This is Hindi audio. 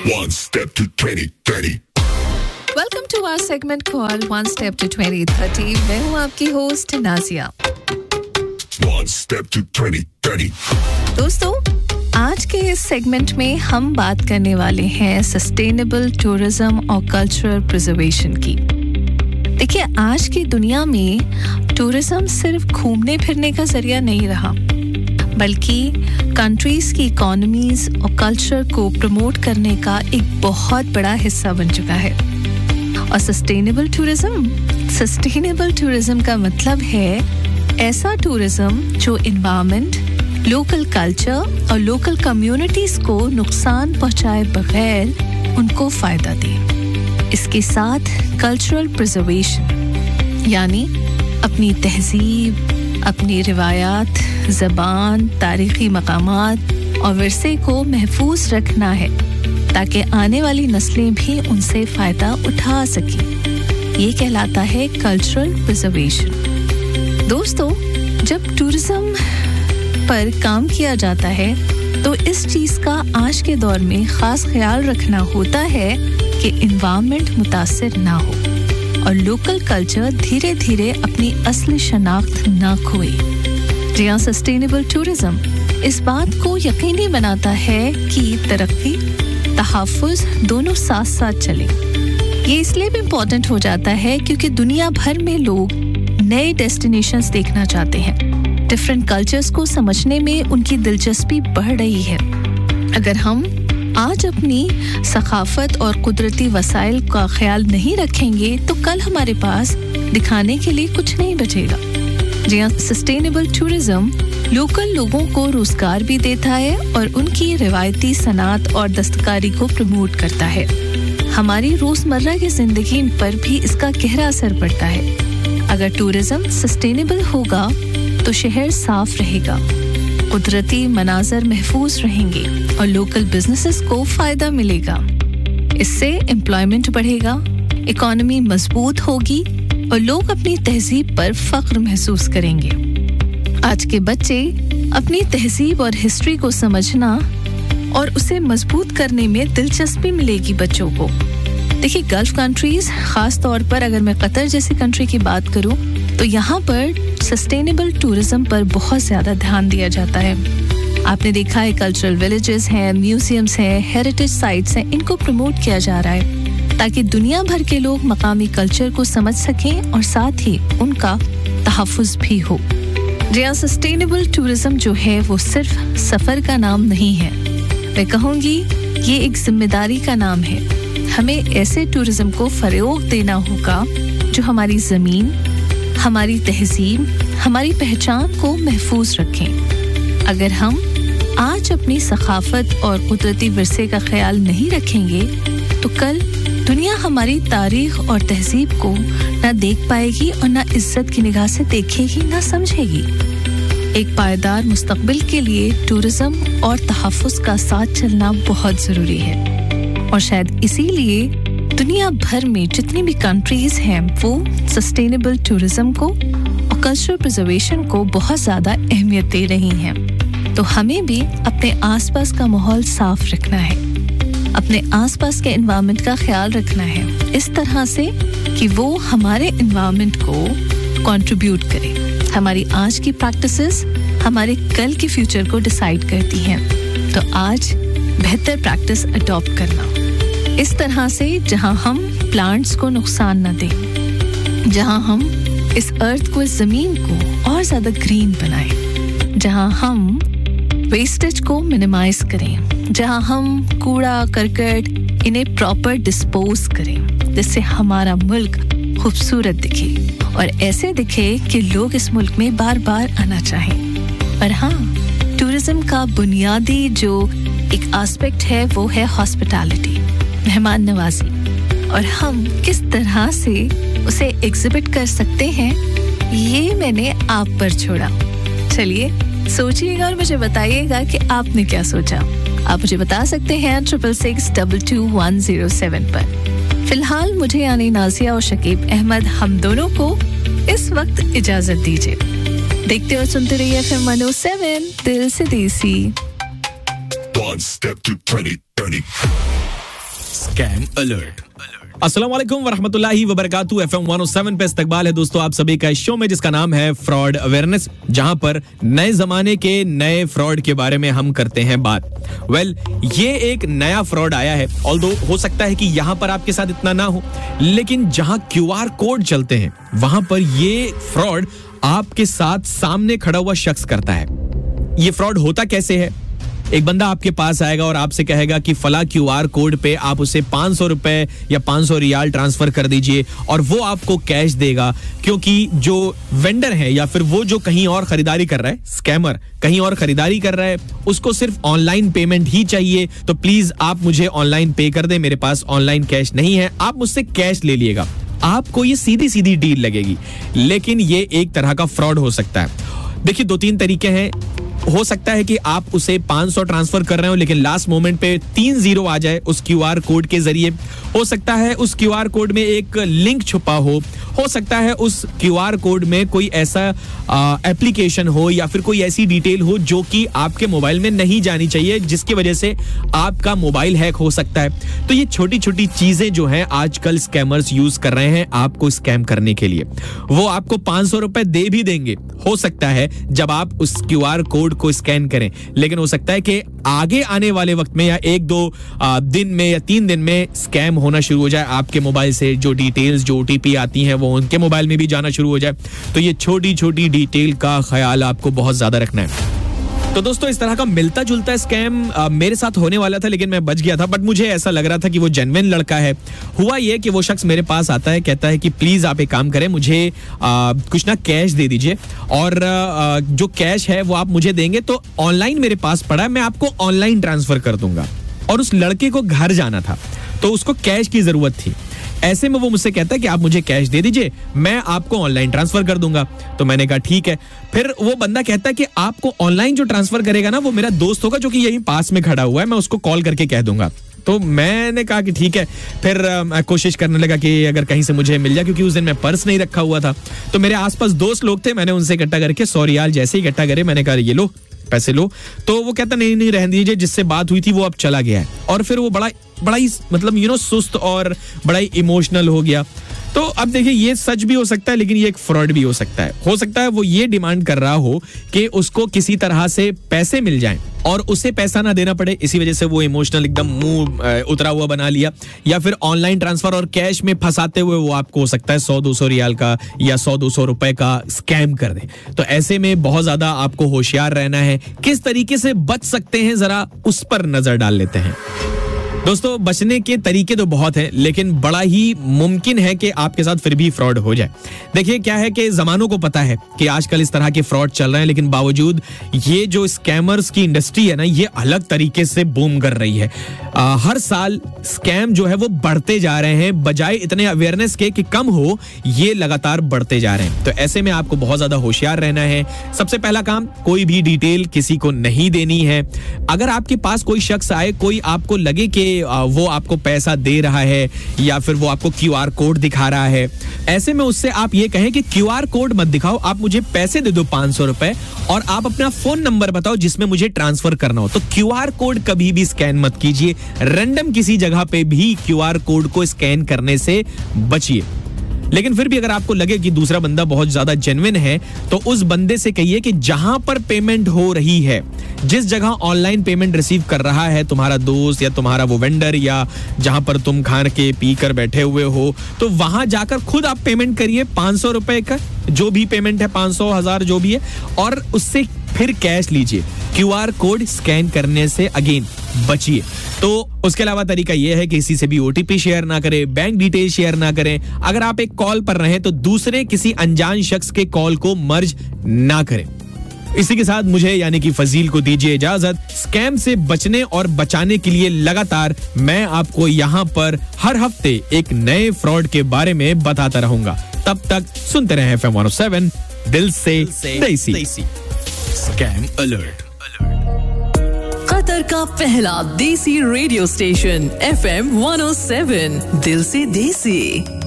One step to 2030. Welcome to our segment called One Step to 2030. मैं हूँ आपकी host Nazia. One step to 2030. दोस्तों, आज के इस सेगमेंट में हम बात करने वाले हैं सस्टेनेबल टूरिज्म और कल्चरल प्रिजर्वेशन की. देखिए, आज की दुनिया में टूरिज्म सिर्फ घूमने फिरने का जरिया नहीं रहा, बल्कि कंट्रीज की इकोनॉमीज और कल्चर को प्रमोट करने का एक बहुत बड़ा हिस्सा बन चुका है. और सस्टेनेबल टूरिज्म का मतलब है ऐसा टूरिज्म जो एनवायरनमेंट, लोकल कल्चर और लोकल कम्युनिटीज को नुकसान पहुंचाए बगैर उनको फायदा दे. इसके साथ कल्चरल प्रिजर्वेशन यानी अपनी तहजीब, अपनी रिवायात, ज़बान, तारीखी मकामात और विरसे को महफूज रखना है ताकि आने वाली नस्लें भी उनसे फ़ायदा उठा सकें. ये कहलाता है कल्चरल प्रिजर्वेशन. दोस्तों, जब टूरिज्म पर काम किया जाता है तो इस चीज़ का आज के दौर में ख़ास ख्याल रखना होता है कि एनवायरनमेंट मुतासिर ना हो और लोकल कल्चर धीरे धीरे अपनी असली शनाख्त ना खोए. जी हाँ, सस्टेनेबल टूरिज्म इस बात को यकीनी बनाता है कि तरक्की, तहफ़्फ़ुज़ दोनों साथ साथ चलें. ये इसलिए भी इम्पोर्टेंट हो जाता है क्योंकि दुनिया भर में लोग नए डेस्टिनेशंस देखना चाहते हैं. डिफरेंट कल्चर्स को समझने में उनकी दिलचस्पी बढ़ रही है. अगर हम आज अपनी सकाफत और कुदरती वसाइल का ख्याल नहीं रखेंगे तो कल हमारे पास दिखाने के लिए कुछ नहीं बचेगा. जी हाँ, सस्टेनेबल टूरिज्म लोकल लोगों को रोजगार भी देता है और उनकी रिवायती सनात और दस्तकारी को प्रमोट करता है. हमारी रोजमर्रा की जिंदगी पर भी इसका गहरा असर पड़ता है. अगर टूरिज्म सस्टेनेबल होगा तो शहर साफ रहेगा, कुदरती मनाजर महफूज रहेंगे और लोकल बिजनेसेस को फायदा मिलेगा. इससे एम्प्लॉयमेंट बढ़ेगा, इकोनॉमी मजबूत होगी और लोग अपनी तहजीब पर फख्र महसूस करेंगे. आज के बच्चे अपनी तहजीब और हिस्ट्री को समझना और उसे मजबूत करने में दिलचस्पी मिलेगी बच्चों को. देखिए, गल्फ कंट्रीज, खास तौर पर अगर मैं कतर जैसी कंट्री की बात करूं तो यहाँ पर सस्टेनेबल टूरिज्म पर बहुत ज़्यादा ध्यान दिया जाता है. आपने देखा है कल्चरल विलेजेस हैं, म्यूजियम्स हैं, हेरिटेज साइट्स हैं, इनको प्रमोट किया जा रहा है ताकि दुनिया भर के लोग मकामी कल्चर को समझ सकें और साथ ही उनका तहफ़्फ़ुज़ भी हो. जी हाँ, सस्टेनेबल टूरिज्म जो है वो सिर्फ सफ़र का नाम नहीं है. मैं कहूँगी ये एक जिम्मेदारी का नाम है. हमें ऐसे टूरिज्म को फ़रोग़ देना होगा जो हमारी ज़मीन, हमारी तहजीब, हमारी पहचान को महफूज रखें. अगर हम आज अपनी सकाफत और कुदरती विरसे का ख्याल नहीं रखेंगे तो कल दुनिया हमारी तारीख और तहजीब को ना देख पाएगी और ना इज्जत की निगाह से देखेगी, ना समझेगी. एक पायदार मुस्तकबिल के लिए टूरिज्म और तहफ़्फ़ुज़ का साथ चलना बहुत ज़रूरी है. और शायद इसीलिए दुनिया भर में जितनी भी कंट्रीज हैं वो सस्टेनेबल टूरिज्म को और कल्चरल प्रिजर्वेशन को बहुत ज़्यादा अहमियत दे रही हैं. तो हमें भी अपने आसपास का माहौल साफ रखना है, अपने आसपास के एनवायरनमेंट का ख्याल रखना है इस तरह से कि वो हमारे एनवायरनमेंट को कंट्रीब्यूट करे. हमारी आज की प्रैक्टिसेस हमारे कल के फ्यूचर को डिसाइड करती हैं. तो आज बेहतर प्रैक्टिस अडॉप्ट करना इस तरह से जहां हम प्लांट्स को नुकसान न दें, जहां हम इस अर्थ को, इस ज़मीन को और ज़्यादा ग्रीन बनाएं, जहां हम वेस्टेज को मिनिमाइज करें, जहां हम कूड़ा करकट इन्हें प्रॉपर डिस्पोज करें जिससे हमारा मुल्क खूबसूरत दिखे और ऐसे दिखे कि लोग इस मुल्क में बार बार आना चाहें. और हाँ, टूरिज्म का बुनियादी जो एक एस्पेक्ट है वो है हॉस्पिटैलिटी, मेहमान नवाजी. और हम किस तरह से उसे एग्जिबिट कर सकते हैं ये मैंने आप पर छोड़ा. चलिए सोचिएगा और मुझे बताइएगा कि आपने क्या सोचा. आप मुझे बता सकते हैं 66622107 पर. फिलहाल मुझे यानी नाजिया और शकीब अहमद हम दोनों को इस वक्त इजाजत दीजिए. देखते और सुनते रहिए FM 107 दिल से देसी. One step to 2030. Scam alert. अस्सलाम वालेकुम वरहमतुल्लाहि वबरकातुहू। FM 107 पे इस्तकबाल है दोस्तों आप सभी का इस शो में जिसका नाम है फ्रॉड अवेयरनेस, जहां पर नए जमाने के नए फ्रॉड के बारे में हम करते हैं बात। ये एक नया फ्रॉड आया है, ऑल्दो हो सकता है कि यहां पर आपके साथ इतना ना हो, लेकिन जहां QR कोड चलते हैं वहां पर ये फ्रॉड आपके साथ सामने खड़ा हुआ शख्स करता है। ये फ्रॉड होता कैसे है? एक बंदा आपके पास आएगा और आपसे कहेगा कि फला QR कोड पे आप उसे 500 रुपए या 500 रियाल ट्रांसफर कर दीजिए और वो आपको कैश देगा, क्योंकि जो वेंडर है या फिर वो जो कहीं और खरीदारी कर रहा है, स्कैमर कहीं और खरीदारी कर रहा है, उसको सिर्फ ऑनलाइन पेमेंट ही चाहिए, तो प्लीज आप मुझे ऑनलाइन पे कर दे, मेरे पास ऑनलाइन कैश नहीं है, आप मुझसे कैश ले लीजिएगा। आपको ये सीधी सीधी डील लगेगी, लेकिन ये एक तरह का फ्रॉड हो सकता है। देखिए 2-3 तरीके हैं। हो सकता है कि आप उसे 500 ट्रांसफर कर रहे हो लेकिन लास्ट मोमेंट पे 3 0 आ जाए उस QR कोड के जरिए। हो सकता है उस QR कोड में एक लिंक छुपा हो सकता है उस QR कोड में कोई ऐसा एप्लीकेशन हो या फिर कोई ऐसी डिटेल हो जो कि आपके मोबाइल में नहीं जानी चाहिए, जिसकी वजह से आपका मोबाइल हैक हो सकता है। तो ये छोटी छोटी चीजें जो हैं आजकल स्कैमर्स यूज कर रहे हैं आपको स्कैम करने के लिए। वो आपको 500 रुपए दे भी देंगे, हो सकता है जब आप उस QR कोड को स्कैन करें, लेकिन हो सकता है कि आगे आने वाले वक्त में या 1-2 दिन में या 3 दिन में स्कैम होना शुरू हो जाए आपके मोबाइल से। जो डिटेल्स जो OTP आती हैं वो उनके मोबाइल में भी जाना शुरू हो जाए। तो ये छोटी छोटी डिटेल का ख्याल आपको बहुत ज्यादा रखना है। तो दोस्तों इस तरह का मिलता जुलता स्कैम मेरे साथ होने वाला था, लेकिन मैं बच गया था, बट मुझे ऐसा लग रहा था कि वो जेन्युइन लड़का है। हुआ ये कि वो शख्स मेरे पास आता है, कहता है कि प्लीज आप एक काम करें, मुझे कुछ ना कैश दे दीजिए और जो कैश है वो आप मुझे देंगे तो ऑनलाइन मेरे पास पड़ा है, मैं आपको ऑनलाइन ट्रांसफर कर दूंगा। और उस लड़के को घर जाना था तो उसको कैश की जरूरत थी। ऐसे में वो मुझसे कहता है कि आप मुझे कैश दे दीजिए, मैं आपको ऑनलाइन ट्रांसफर कर दूंगा। तो मैंने कहा ठीक है। फिर वो बंदा कहता है कि आपको ऑनलाइन जो ट्रांसफर करेगा ना वो मेरा दोस्त होगा जो कि यहीं पास में खड़ा हुआ है, मैं उसको कॉल करके कह दूंगा। तो मैंने कहा कि ठीक है। फिर मैं कोशिश करने लगा कि अगर कहीं से मुझे मिल जाए, क्योंकि उस दिन मैं पर्स नहीं रखा हुआ था। तो मेरे आसपास दोस्त लोग थे, मैंने उनसे इकट्ठा करके 100 रियाल जैसे ही इकट्ठा करे मैंने कहा ये लो पैसे लो। तो वो कहता नहीं रहने दीजिए, जिससे बात हुई थी वो अब चला गया है। और फिर वो बड़ा ही मतलब सुस्त और बड़ा ही इमोशनल हो गया। तो अब देखिए ये सच भी हो सकता है लेकिन ये एक फ्रॉड भी हो सकता है। हो सकता है वो ये डिमांड कर रहा हो कि उसको किसी तरह से पैसे मिल जाएं और उसे पैसा ना देना पड़े, इसी वजह से वो इमोशनल एकदम मुंह उतरा हुआ बना लिया। या फिर ऑनलाइन ट्रांसफर और कैश में फंसाते हुए वो आपको हो सकता है 100-200 रियाल का या 100-200 रुपए का स्कैम कर दे। तो ऐसे में बहुत ज्यादा आपको होशियार रहना है। किस तरीके से बच सकते हैं जरा उस पर नजर डाल लेते हैं। दोस्तों बचने के तरीके तो बहुत हैं, लेकिन बड़ा ही मुमकिन है कि आपके साथ फिर भी फ्रॉड हो जाए। देखिए क्या है कि जमानों को पता है कि आजकल इस तरह के फ्रॉड चल रहे हैं, लेकिन बावजूद ये जो स्कैमर्स की इंडस्ट्री है ना, ये अलग तरीके से बूम कर रही है। हर साल स्कैम जो है वो बढ़ते जा रहे हैं, बजाय इतने अवेयरनेस के कि कम हो, ये लगातार बढ़ते जा रहे हैं। तो ऐसे में आपको बहुत ज्यादा होशियार रहना है। सबसे पहला काम, कोई भी डिटेल किसी को नहीं देनी है। अगर आपके पास कोई शख्स आए, कोई आपको लगे कि वो आपको पैसा दे रहा है या फिर वो आपको QR कोड दिखा रहा है, ऐसे में उससे आप ये कहें कि QR कोड मत दिखाओ, आप मुझे पैसे दे दो 500 रुपए और आप अपना फोन नंबर बताओ जिसमें मुझे ट्रांसफर करना हो। तो QR कोड कभी भी स्कैन मत कीजिए, रैंडम किसी जगह पे भी QR कोड को स्कैन करने से बचिए। लेकिन फिर भी अगर आपको लगे कि दूसरा बंदा बहुत ज्यादा जेन्युइन है तो उस बंदे से कहिए कि जहां पर पेमेंट हो रही है, जिस जगह ऑनलाइन पेमेंट रिसीव कर रहा है तुम्हारा दोस्त या तुम्हारा वो वेंडर या जहां पर तुम खा के पी कर बैठे हुए हो, तो वहां जाकर खुद आप पेमेंट करिए 500 रुपए का, जो भी पेमेंट है 500 1000 जो भी है, और उससे फिर कैश लीजिए। QR कोड स्कैन करने से अगेन बचिए। तो उसके अलावा तरीका यह है कि किसी से भी OTP शेयर ना करें, बैंक डिटेल शेयर ना करें। अगर आप एक कॉल पर रहें तो दूसरे किसी अनजान शख्स के कॉल को मर्ज ना करें। इसी के साथ मुझे यानी कि फजील को दीजिए इजाजत। स्कैम से बचने और बचाने के लिए लगातार मैं आपको यहाँ पर हर हफ्ते एक नए फ्रॉड के बारे में बताता रहूंगा। तब तक सुनते रहें FM 107 दिल से देसी। Scam alert. कतर का पहला देसी रेडियो स्टेशन FM 107 दिल से देसी।